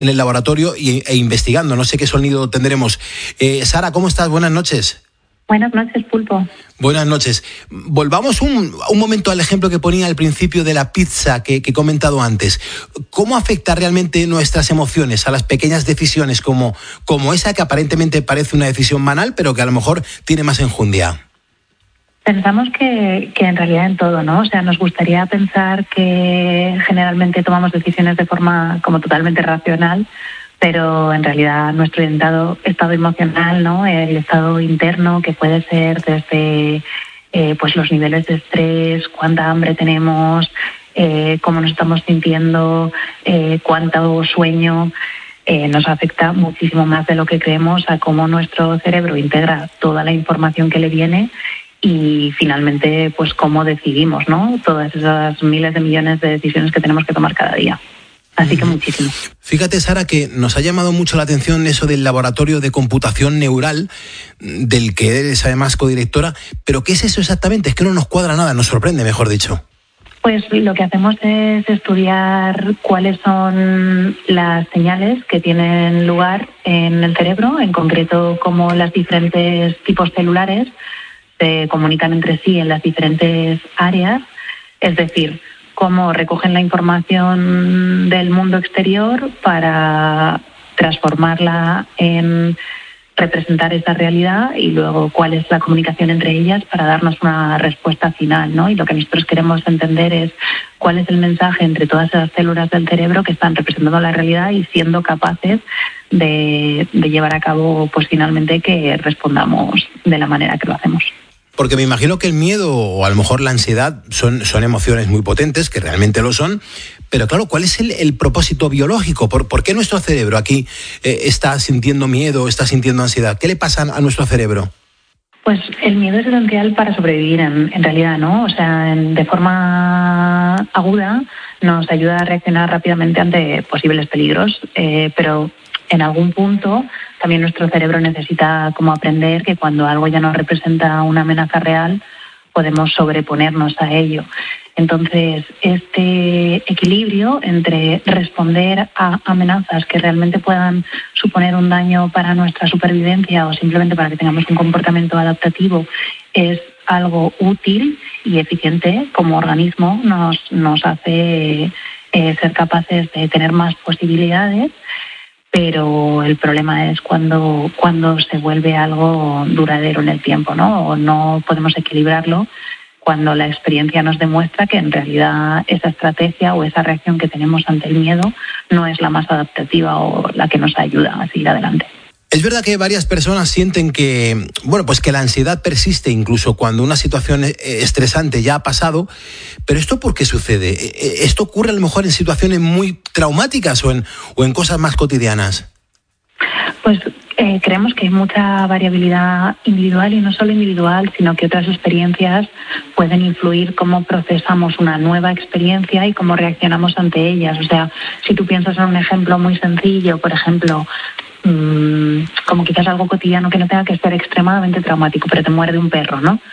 en el laboratorio e investigando. No sé qué sonido tendremos. Sara, ¿cómo estás? Buenas noches. Buenas noches, Pulpo. Buenas noches. Volvamos un momento al ejemplo que ponía al principio de la pizza que he comentado antes. ¿Cómo afecta realmente nuestras emociones a las pequeñas decisiones como esa que aparentemente parece una decisión banal, pero que a lo mejor tiene más enjundia? Pensamos que en realidad en todo, ¿no? O sea, nos gustaría pensar que generalmente tomamos decisiones de forma como totalmente racional, pero en realidad nuestro estado emocional, ¿no? El estado interno, que puede ser desde pues los niveles de estrés, cuánta hambre tenemos, cómo nos estamos sintiendo, cuánto sueño, nos afecta muchísimo más de lo que creemos a cómo nuestro cerebro integra toda la información que le viene y finalmente pues cómo decidimos, ¿no? Todas esas miles de millones de decisiones que tenemos que tomar cada día. Así que muchísimo. Fíjate, Sara, que nos ha llamado mucho la atención eso del laboratorio de computación neural, del que eres además codirectora, pero ¿qué es eso exactamente? Es que no nos cuadra nada, nos sorprende, mejor dicho. Pues lo que hacemos es estudiar cuáles son las señales que tienen lugar en el cerebro, en concreto cómo los diferentes tipos celulares se comunican entre sí en las diferentes áreas, es decir, cómo recogen la información del mundo exterior para transformarla en representar esa realidad y luego cuál es la comunicación entre ellas para darnos una respuesta final, ¿no? Y lo que nosotros queremos entender es cuál es el mensaje entre todas esas células del cerebro que están representando la realidad y siendo capaces de llevar a cabo, pues finalmente, que respondamos de la manera que lo hacemos. Porque me imagino que el miedo o a lo mejor la ansiedad son emociones muy potentes, que realmente lo son, pero claro, ¿cuál es el propósito biológico? ¿Por qué nuestro cerebro aquí está sintiendo miedo, está sintiendo ansiedad? ¿Qué le pasa a nuestro cerebro? Pues el miedo es esencial para sobrevivir en realidad, ¿no? O sea, de forma aguda nos ayuda a reaccionar rápidamente ante posibles peligros, pero en algún punto también nuestro cerebro necesita como aprender que cuando algo ya no representa una amenaza real, podemos sobreponernos a ello. Entonces, este equilibrio entre responder a amenazas que realmente puedan suponer un daño para nuestra supervivencia o simplemente para que tengamos un comportamiento adaptativo es algo útil y eficiente como organismo, nos hace ser capaces de tener más posibilidades. Pero el problema es cuando se vuelve algo duradero en el tiempo, ¿no? O no podemos equilibrarlo cuando la experiencia nos demuestra que en realidad esa estrategia o esa reacción que tenemos ante el miedo no es la más adaptativa o la que nos ayuda a seguir adelante. Es verdad que varias personas sienten que, pues que la ansiedad persiste incluso cuando una situación estresante ya ha pasado, pero ¿esto por qué sucede? ¿Esto ocurre a lo mejor en situaciones muy traumáticas o en cosas más cotidianas? Pues creemos que hay mucha variabilidad individual y no solo individual, sino que otras experiencias pueden influir cómo procesamos una nueva experiencia y cómo reaccionamos ante ellas. O sea, si tú piensas en un ejemplo muy sencillo, por ejemplo, como quizás algo cotidiano que no tenga que ser extremadamente traumático, pero te muerde un perro, ¿no?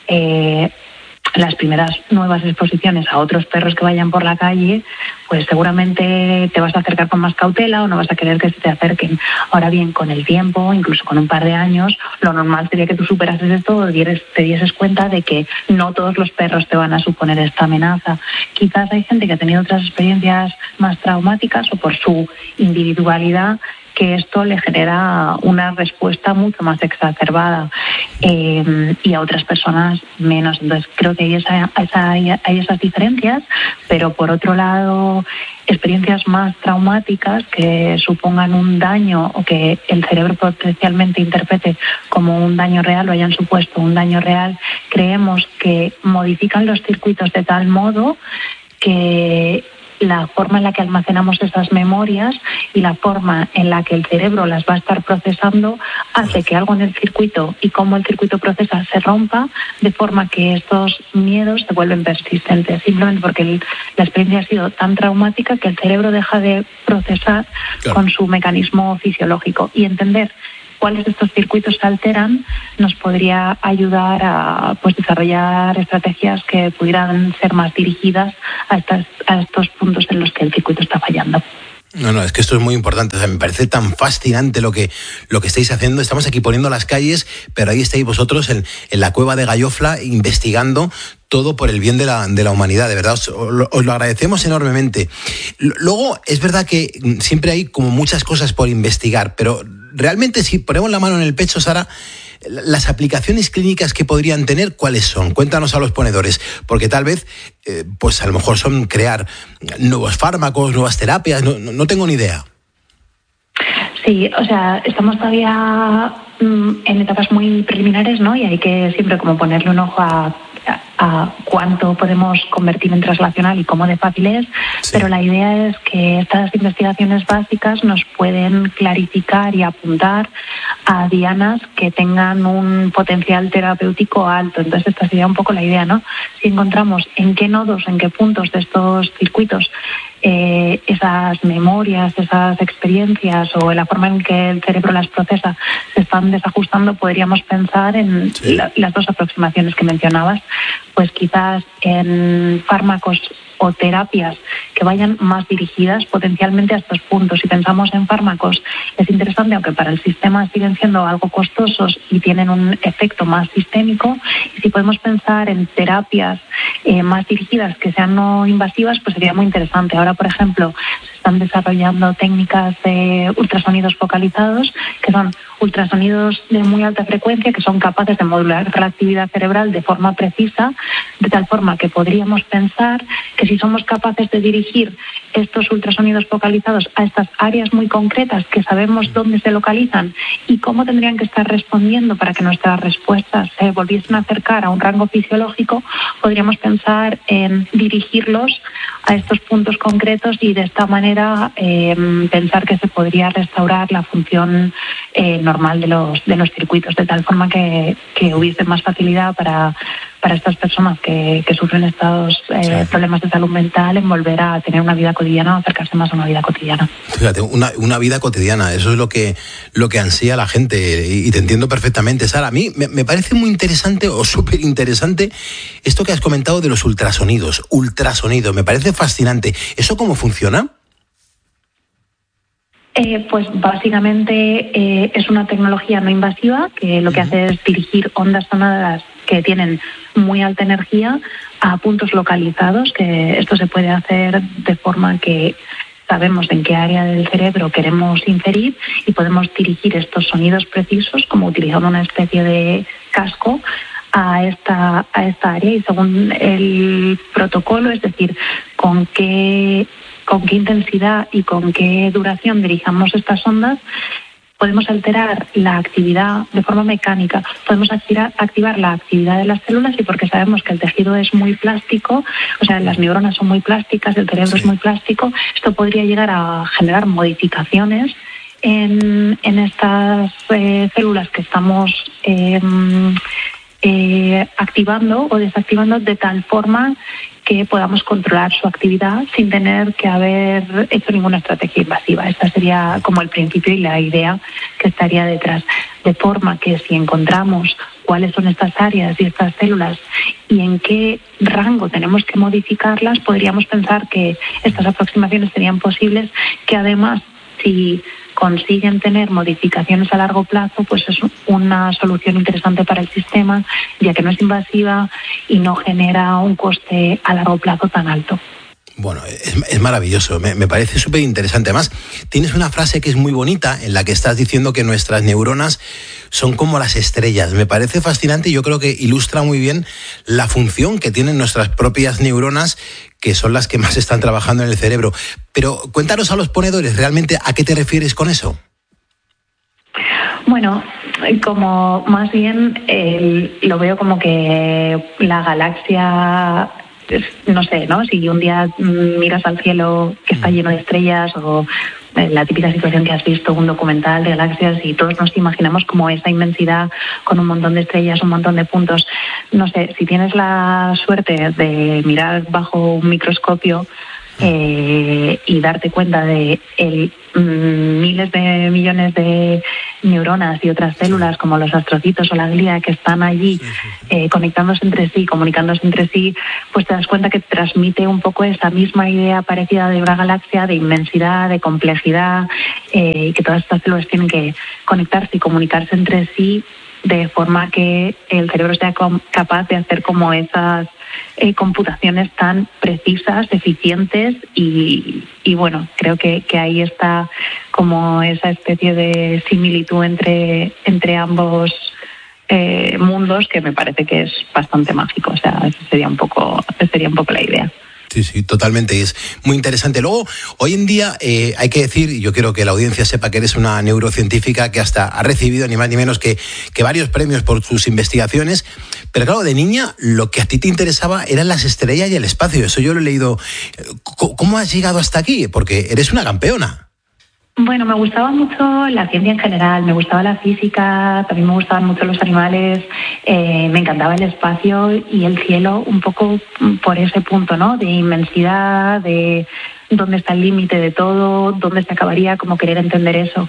Las primeras nuevas exposiciones a otros perros que vayan por la calle, pues seguramente te vas a acercar con más cautela o no vas a querer que se te acerquen. Ahora bien, con el tiempo, incluso con un par de años, lo normal sería que tú superases esto o te dieses cuenta de que no todos los perros te van a suponer esta amenaza. Quizás hay gente que ha tenido otras experiencias más traumáticas o por su individualidad que esto le genera una respuesta mucho más exacerbada y a otras personas menos. Entonces creo que hay esas diferencias, pero por otro lado, experiencias más traumáticas que supongan un daño o que el cerebro potencialmente interprete como un daño real o hayan supuesto un daño real, creemos que modifican los circuitos de tal modo que la forma en la que almacenamos esas memorias y la forma en la que el cerebro las va a estar procesando hace que algo en el circuito y cómo el circuito procesa se rompa, de forma que estos miedos se vuelven persistentes, simplemente porque la experiencia ha sido tan traumática que el cerebro deja de procesar con su mecanismo fisiológico. Y entender cuáles de estos circuitos se alteran nos podría ayudar a desarrollar estrategias que pudieran ser más dirigidas a estos puntos en los que el circuito está fallando. No, es que esto es muy importante. O sea, me parece tan fascinante lo que estáis haciendo. Estamos aquí poniendo las calles, pero ahí estáis vosotros en la cueva de Gallofla investigando todo por el bien de la humanidad. De verdad, os lo agradecemos enormemente. Luego, es verdad que siempre hay como muchas cosas por investigar, pero realmente si ponemos la mano en el pecho, Sara, las aplicaciones clínicas que podrían tener, ¿cuáles son? Cuéntanos a los ponedores, porque tal vez, pues a lo mejor son crear nuevos fármacos, nuevas terapias, no tengo ni idea. Sí, o sea, estamos todavía en etapas muy preliminares, ¿no? Y hay que siempre como ponerle un ojo a cuánto podemos convertir en translacional y cómo de fácil es, sí. Pero la idea es que estas investigaciones básicas nos pueden clarificar y apuntar a dianas que tengan un potencial terapéutico alto. Entonces esta sería un poco la idea, ¿no? Si encontramos en qué nodos, en qué puntos de estos circuitos esas memorias, esas experiencias o la forma en que el cerebro las procesa se están desajustando, podríamos pensar en las dos aproximaciones que mencionabas, pues quizás en fármacos o terapias que vayan más dirigidas potencialmente a estos puntos. Si pensamos en fármacos, es interesante, aunque para el sistema siguen siendo algo costosos y tienen un efecto más sistémico, y si podemos pensar en terapias más dirigidas que sean no invasivas, pues sería muy interesante. Ahora, por ejemplo, se están desarrollando técnicas de ultrasonidos focalizados, que son ultrasonidos de muy alta frecuencia que son capaces de modular la actividad cerebral de forma precisa, de tal forma que podríamos pensar que si somos capaces de dirigir estos ultrasonidos focalizados a estas áreas muy concretas que sabemos dónde se localizan y cómo tendrían que estar respondiendo para que nuestras respuestas se volviesen a acercar a un rango fisiológico, podríamos pensar en dirigirlos a estos puntos concretos y de esta manera pensar que se podría restaurar la función normal de los circuitos, de tal forma que hubiese más facilidad para estas personas que sufren estos problemas de salud mental en volver a tener una vida cotidiana o acercarse más a una vida cotidiana. Fíjate, una vida cotidiana, eso es lo que ansía la gente y te entiendo perfectamente, Sara. A mí me parece muy interesante o súper interesante esto que has comentado de los ultrasonidos, me parece fascinante. ¿Eso cómo funciona? Pues básicamente es una tecnología no invasiva que lo que hace es dirigir ondas sonoras que tienen muy alta energía a puntos localizados, que esto se puede hacer de forma que sabemos en qué área del cerebro queremos inferir y podemos dirigir estos sonidos precisos como utilizando una especie de casco a esta área, y según el protocolo, es decir, con qué intensidad y con qué duración dirijamos estas ondas, podemos alterar la actividad de forma mecánica, podemos activar la actividad de las células, y porque sabemos que el tejido es muy plástico, o sea, las neuronas son muy plásticas, el cerebro es muy plástico, esto podría llegar a generar modificaciones en estas células que estamos activando o desactivando, de tal forma que podamos controlar su actividad sin tener que haber hecho ninguna estrategia invasiva. Esta sería como el principio y la idea que estaría detrás. De forma que si encontramos cuáles son estas áreas y estas células y en qué rango tenemos que modificarlas, podríamos pensar que estas aproximaciones serían posibles, que además, si consiguen tener modificaciones a largo plazo, pues es una solución interesante para el sistema, ya que no es invasiva y no genera un coste a largo plazo tan alto. Bueno, es maravilloso, me parece súper interesante. Además, tienes una frase que es muy bonita en la que estás diciendo que nuestras neuronas son como las estrellas. Me parece fascinante y yo creo que ilustra muy bien la función que tienen nuestras propias neuronas, que son las que más están trabajando en el cerebro. Pero cuéntanos a los ponedores, ¿realmente a qué te refieres con eso? Bueno, como más bien lo veo como que la galaxia, no sé, ¿no? Si un día miras al cielo que está lleno de estrellas, o la típica situación que has visto, un documental de galaxias, y todos nos imaginamos como esa inmensidad con un montón de estrellas, un montón de puntos. No sé, si tienes la suerte de mirar bajo un microscopio y darte cuenta de miles de millones de neuronas y otras células como los astrocitos o la glía que están allí conectándose entre sí, comunicándose entre sí, pues te das cuenta que transmite un poco esa misma idea parecida de una galaxia, de inmensidad, de complejidad, que todas estas células tienen que conectarse y comunicarse entre sí de forma que el cerebro sea capaz de hacer como esas computaciones tan precisas, eficientes y bueno, creo que ahí está como esa especie de similitud entre ambos mundos que me parece que es bastante mágico. O sea, esa sería un poco la idea. Sí, totalmente. Es muy interesante. Luego, hoy en día hay que decir, y yo quiero que la audiencia sepa que eres una neurocientífica que hasta ha recibido ni más ni menos que varios premios por sus investigaciones, pero claro, de niña lo que a ti te interesaba eran las estrellas y el espacio. Eso yo lo he leído. ¿Cómo has llegado hasta aquí? Porque eres una campeona. Bueno, me gustaba mucho la ciencia en general, me gustaba la física, también me gustaban mucho los animales, me encantaba el espacio y el cielo un poco por ese punto, ¿no? De inmensidad, de dónde está el límite de todo, dónde se acabaría, como querer entender eso.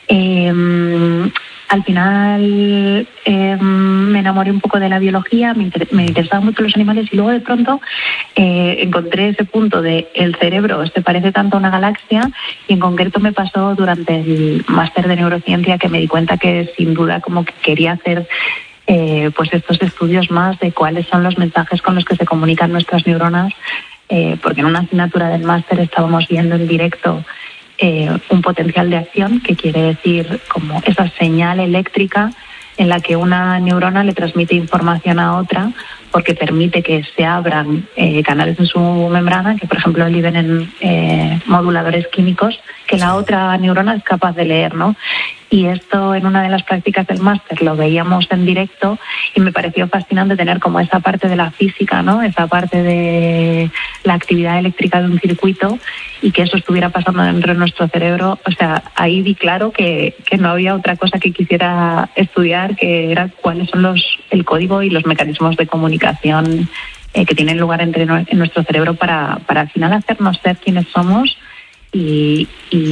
Al final me enamoré un poco de la biología, me interesaban mucho los animales y luego de pronto encontré ese punto de el cerebro se parece tanto a una galaxia y en concreto me pasó durante el máster de neurociencia que me di cuenta que sin duda como que quería hacer pues estos estudios más de cuáles son los mensajes con los que se comunican nuestras neuronas, porque en una asignatura del máster estábamos viendo en directo un potencial de acción, que quiere decir como esa señal eléctrica en la que una neurona le transmite información a otra porque permite que se abran canales en su membrana que, por ejemplo, liberen moduladores químicos que la otra neurona es capaz de leer, ¿no? Y esto en una de las prácticas del máster lo veíamos en directo y me pareció fascinante tener como esa parte de la física, ¿no? Esa parte de la actividad eléctrica de un circuito y que eso estuviera pasando dentro de nuestro cerebro. O sea, ahí vi claro que no había otra cosa que quisiera estudiar, que era cuáles son el código y los mecanismos de comunicación que tienen lugar en nuestro cerebro para al final hacernos ser quienes somos y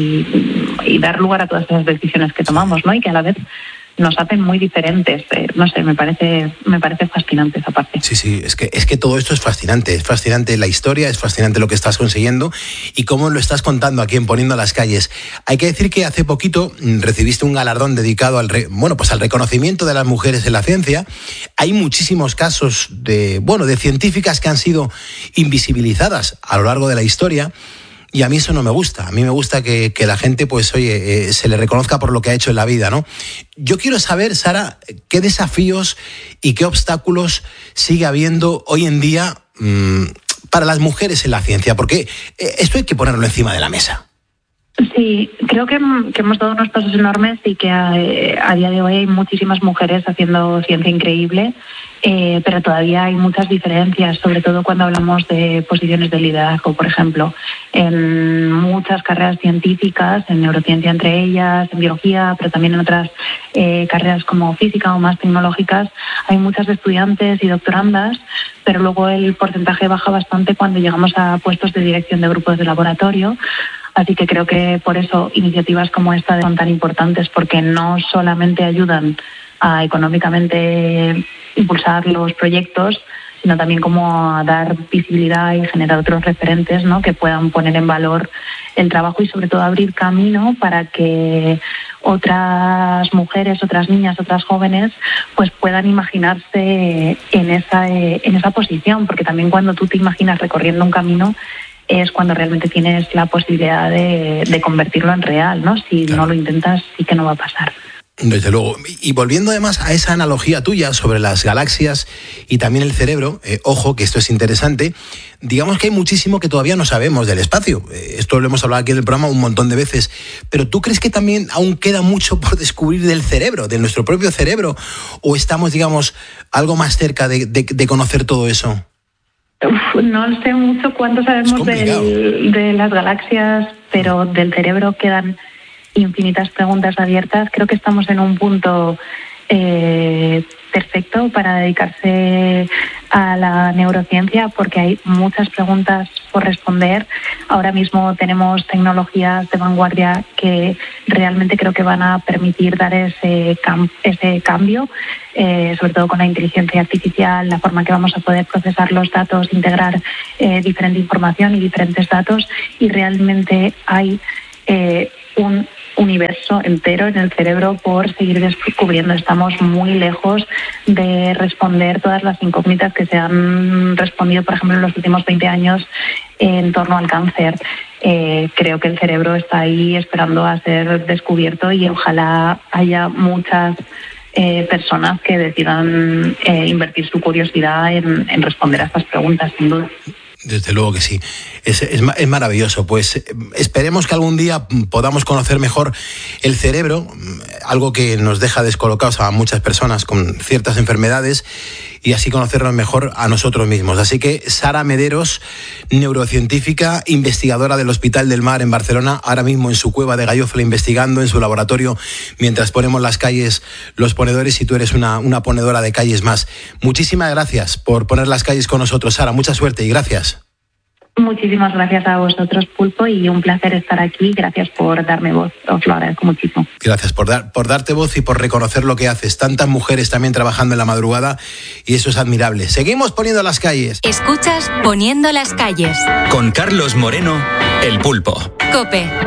dar lugar a todas esas decisiones que tomamos, ¿no? Y que a la vez nos hacen muy diferentes. No sé, me parece fascinante esa parte. Sí, es que todo esto es fascinante la historia, es fascinante lo que estás consiguiendo y cómo lo estás contando aquí en Poniendo las Calles. Hay que decir que hace poquito recibiste un galardón dedicado al reconocimiento de las mujeres en la ciencia. Hay muchísimos casos de científicas que han sido invisibilizadas a lo largo de la historia. Y a mí eso no me gusta. A mí me gusta que la gente, pues, se le reconozca por lo que ha hecho en la vida, ¿no? Yo quiero saber, Sara, qué desafíos y qué obstáculos sigue habiendo hoy en día para las mujeres en la ciencia, porque esto hay que ponerlo encima de la mesa. Sí, creo que hemos dado unos pasos enormes y que a día de hoy hay muchísimas mujeres haciendo ciencia increíble, pero todavía hay muchas diferencias, sobre todo cuando hablamos de posiciones de liderazgo, por ejemplo. En muchas carreras científicas, en neurociencia entre ellas, en biología, pero también en otras carreras como física o más tecnológicas, hay muchas estudiantes y doctorandas, pero luego el porcentaje baja bastante cuando llegamos a puestos de dirección de grupos de laboratorio. Así que creo que por eso iniciativas como esta son tan importantes, porque no solamente ayudan a económicamente impulsar los proyectos, sino también como a dar visibilidad y generar otros referentes, ¿no? Que puedan poner en valor el trabajo y sobre todo abrir camino para que otras mujeres, otras niñas, otras jóvenes pues puedan imaginarse en esa posición, porque también cuando tú te imaginas recorriendo un camino es cuando realmente tienes la posibilidad de convertirlo en real, ¿no? Si claro, no lo intentas, sí que no va a pasar. Desde luego. Y volviendo además a esa analogía tuya sobre las galaxias y también el cerebro, ojo, que esto es interesante, digamos que hay muchísimo que todavía no sabemos del espacio. Esto lo hemos hablado aquí en el programa un montón de veces, pero ¿tú crees que también aún queda mucho por descubrir del cerebro, de nuestro propio cerebro? ¿O estamos, digamos, algo más cerca de conocer todo eso? No sé mucho cuánto sabemos de las galaxias, pero del cerebro quedan infinitas preguntas abiertas. Creo que estamos en un punto perfecto para dedicarse a la neurociencia porque hay muchas preguntas por responder. Ahora mismo tenemos tecnologías de vanguardia que realmente creo que van a permitir dar ese cambio, sobre todo con la inteligencia artificial, la forma que vamos a poder procesar los datos, integrar diferente información y diferentes datos, y realmente hay un universo entero en el cerebro por seguir descubriendo. Estamos muy lejos de responder todas las incógnitas que se han respondido, por ejemplo, en los últimos 20 años en torno al cáncer. Creo que el cerebro está ahí esperando a ser descubierto y ojalá haya muchas personas que decidan invertir su curiosidad en responder a estas preguntas, sin duda. Desde luego que sí, es maravilloso. Pues esperemos que algún día podamos conocer mejor el cerebro, algo que nos deja descolocados a muchas personas con ciertas enfermedades, y así conocernos mejor a nosotros mismos. Así que Sara Mederos, neurocientífica, investigadora del Hospital del Mar en Barcelona, ahora mismo en su cueva de Gallófla investigando en su laboratorio mientras ponemos las calles, los ponedores, y tú eres una ponedora de calles más. Muchísimas gracias por poner las calles con nosotros, Sara. Mucha suerte y gracias. Muchísimas gracias a vosotros, Pulpo, y un placer estar aquí. Gracias por darme voz, os lo agradezco muchísimo. Gracias por darte voz y por reconocer lo que haces. Tantas mujeres también trabajando en la madrugada, y eso es admirable. Seguimos poniendo las calles. Escuchas Poniendo las calles. Con Carlos Moreno, El Pulpo. COPE.